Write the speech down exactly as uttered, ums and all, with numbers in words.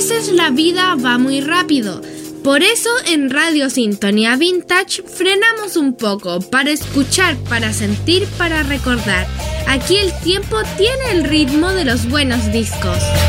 veces la vida va muy rápido. Por eso en Radio Sintonía Vintage frenamos un poco para escuchar, para sentir, para recordar. Aquí el tiempo tiene el ritmo de los buenos discos.